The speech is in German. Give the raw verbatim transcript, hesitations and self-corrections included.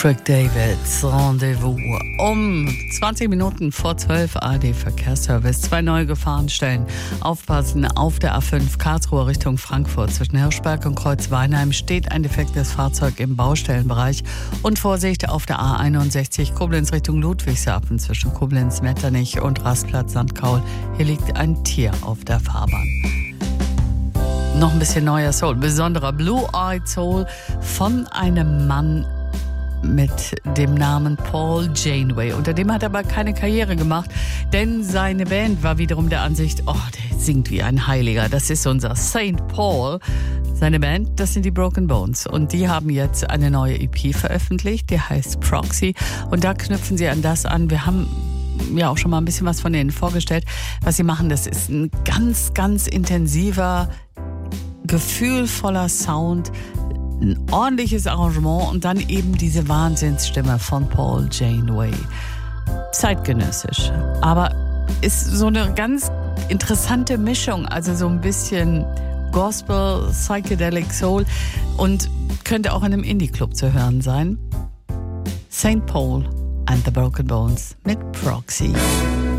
Craig Davids Rendezvous um zwanzig Minuten vor zwölf. A R D Verkehrsservice. Zwei neue Gefahrenstellen. Aufpassen, auf der A fünf Karlsruhe Richtung Frankfurt. Zwischen Hirschberg und Kreuz-Weinheim steht ein defektes Fahrzeug im Baustellenbereich. Und Vorsicht auf der A einundsechzig Koblenz Richtung Ludwigshafen. Zwischen Koblenz-Metternich und Rastplatz Sankt Kaul. Hier liegt ein Tier auf der Fahrbahn. Noch ein bisschen neuer Soul. Besonderer Blue-Eyed Soul von einem Mann mit dem Namen Paul Janeway. Unter dem hat er aber keine Karriere gemacht, denn seine Band war wiederum der Ansicht, oh, der singt wie ein Heiliger, das ist unser Saint Paul. Seine Band, das sind die Broken Bones und die haben jetzt eine neue E P veröffentlicht, die heißt Proxy und da knüpfen sie an das an. Wir haben ja auch schon mal ein bisschen was von denen vorgestellt. Was sie machen, das ist ein ganz, ganz intensiver, gefühlvoller Sound, ein ordentliches Arrangement und dann eben diese Wahnsinnsstimme von Paul Janeway. Zeitgenössisch, aber ist so eine ganz interessante Mischung, also so ein bisschen Gospel, Psychedelic Soul und könnte auch in einem Indie-Club zu hören sein. Saint Paul and the Broken Bones mit Proxy.